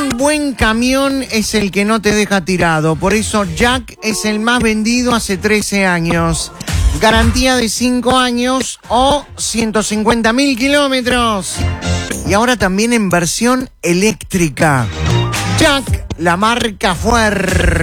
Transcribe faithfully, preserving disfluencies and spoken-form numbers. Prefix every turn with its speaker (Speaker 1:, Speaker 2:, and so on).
Speaker 1: Un buen camión es el que no te deja tirado. Por eso Jack es el más vendido hace trece años. Garantía de cinco años o ciento cincuenta mil kilómetros. Y ahora también en versión eléctrica. Jack, la marca fuerte.